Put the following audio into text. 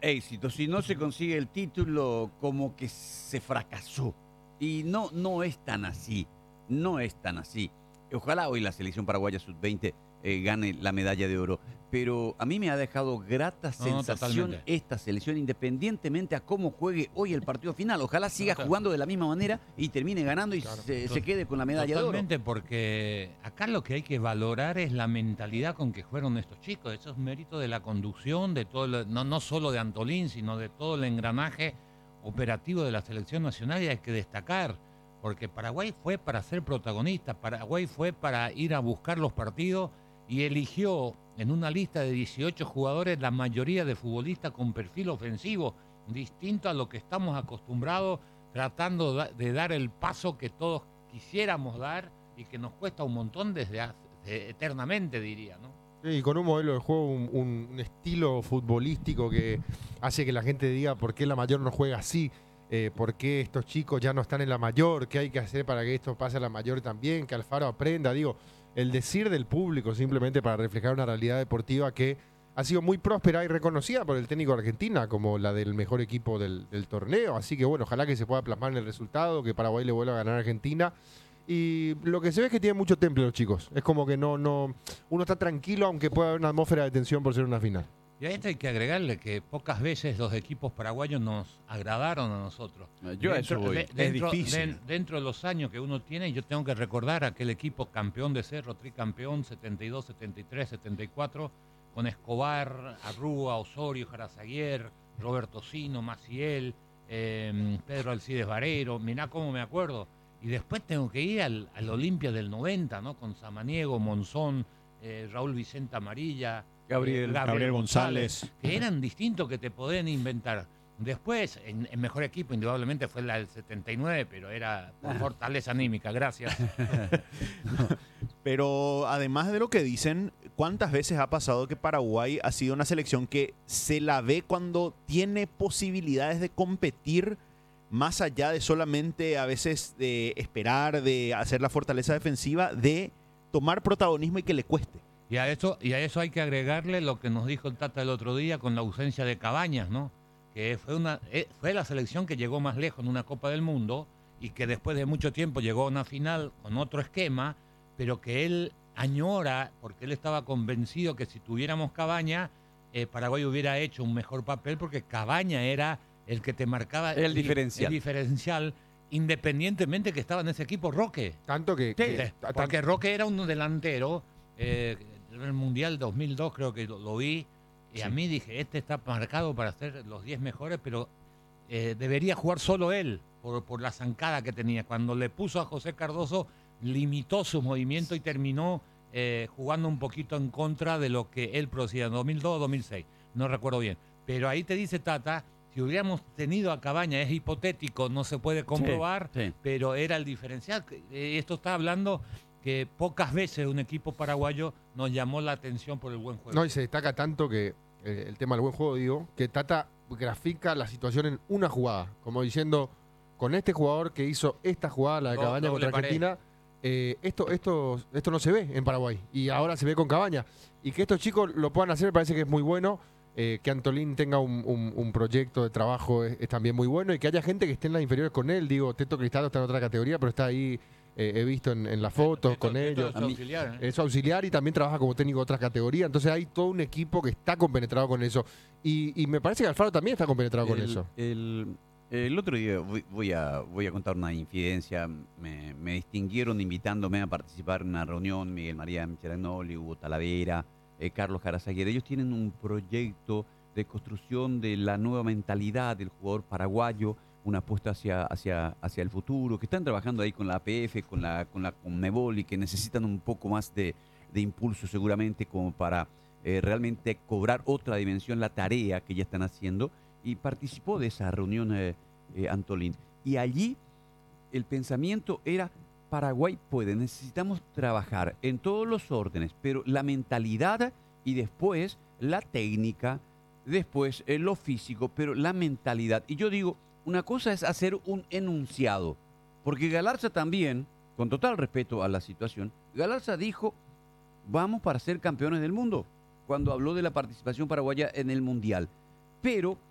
éxito. Si no se consigue el título, como que se fracasó. Y no es tan así. No es tan así. Ojalá hoy la selección paraguaya sub-20 gane la medalla de oro. Pero a mí me ha dejado grata sensación totalmente. esta selección, independientemente a cómo juegue hoy el partido final. Ojalá siga jugando de la misma manera y termine ganando y se quede con la medalla de oro. Totalmente, porque acá lo que hay que valorar es la mentalidad con que fueron estos chicos. Eso es mérito de la conducción, de todo no solo de Antolín, sino de todo el engranaje operativo de la selección nacional, y hay que destacar, porque Paraguay fue para ser protagonista, Paraguay fue para ir a buscar los partidos y eligió en una lista de 18 jugadores la mayoría de futbolistas con perfil ofensivo, distinto a lo que estamos acostumbrados, tratando de dar el paso que todos quisiéramos dar y que nos cuesta un montón desde eternamente, diría, ¿no? Y con un modelo de juego, un estilo futbolístico que hace que la gente diga por qué la mayor no juega así, por qué estos chicos ya no están en la mayor, qué hay que hacer para que esto pase a la mayor también, que Alfaro aprenda. Digo, el decir del público simplemente para reflejar una realidad deportiva que ha sido muy próspera y reconocida por el técnico de Argentina como la del mejor equipo del torneo. Así que bueno, ojalá que se pueda plasmar en el resultado, que Paraguay le vuelva a ganar a Argentina. Y lo que se ve es que tiene mucho temple los chicos. Es como que uno está tranquilo, aunque pueda haber una atmósfera de tensión por ser una final. Y a esto hay que agregarle que pocas veces los equipos paraguayos nos agradaron a nosotros. Yo a eso voy. Es difícil. Dentro de los años que uno tiene, yo tengo que recordar aquel equipo campeón de Cerro, tricampeón, 72, 73, 74, con Escobar, Arrúa, Osorio, Jarazaguer, Roberto Sino, Maciel, Pedro Alcides Varero. Mirá cómo me acuerdo. Y después tengo que ir al Olimpia del 90, ¿no? Con Samaniego, Monzón, Raúl Vicente Amarilla, Gabriel González, que eran distintos, que te podían inventar. Después, el mejor equipo indudablemente fue la del 79, pero era por fortaleza anímica, gracias. Pero además de lo que dicen, ¿cuántas veces ha pasado que Paraguay ha sido una selección que se la ve cuando tiene posibilidades de competir, más allá de solamente a veces de esperar, de hacer la fortaleza defensiva, de tomar protagonismo y que le cueste? Y a eso hay que agregarle lo que nos dijo el Tata el otro día con la ausencia de Cabañas, ¿no? Que fue la selección que llegó más lejos en una Copa del Mundo y que después de mucho tiempo llegó a una final con otro esquema, pero que él añora, porque él estaba convencido que si tuviéramos Cabañas, Paraguay hubiera hecho un mejor papel, porque Cabañas era el que te marcaba el diferencial, independientemente que estaba en ese equipo Roque. Tanto que... Porque Roque era un delantero, en el Mundial 2002 creo que lo vi, y a mí dije, este está marcado para ser los 10 mejores, pero debería jugar solo él, por la zancada que tenía. Cuando le puso a José Cardoso, limitó su movimiento y terminó jugando un poquito en contra de lo que él producía en 2002 o 2006, no recuerdo bien. Pero ahí te dice Tata, si hubiéramos tenido a Cabañas, es hipotético, no se puede comprobar, pero era el diferencial. Esto está hablando que pocas veces un equipo paraguayo nos llamó la atención por el buen juego. No, y se destaca tanto que el tema del buen juego, digo, que Tata grafica la situación en una jugada, como diciendo, con este jugador que hizo esta jugada, la de Cabañas contra Argentina, esto no se ve en Paraguay, y ahora se ve con Cabañas. Y que estos chicos lo puedan hacer me parece que es muy bueno. Que Antolín tenga un proyecto de trabajo es también muy bueno, y que haya gente que esté en las inferiores con él. Digo, Teto Cristaldo está en otra categoría, pero está ahí, he visto en las fotos con ellos. Es auxiliar, Es auxiliar y también trabaja como técnico de otras categorías. Entonces hay todo un equipo que está compenetrado con eso. Y me parece que Alfaro también está compenetrado con eso. El otro día voy a contar una infidencia. Me distinguieron invitándome a participar en una reunión Miguel María Michelagnoli, Hugo Talavera, Carlos Jarazaguer. Ellos tienen un proyecto de construcción de la nueva mentalidad del jugador paraguayo, una apuesta hacia el futuro, que están trabajando ahí con la APF, con la Conmebol, y que necesitan un poco más de impulso seguramente como para realmente cobrar otra dimensión la tarea que ya están haciendo. Y participó de esa reunión Antolín. Y allí el pensamiento era: Paraguay puede, necesitamos trabajar en todos los órdenes, pero la mentalidad y después la técnica, después lo físico, pero la mentalidad. Y yo digo, una cosa es hacer un enunciado, porque Galarza también, con total respeto a la situación, Galarza dijo, vamos para ser campeones del mundo, cuando habló de la participación paraguaya en el Mundial. Pero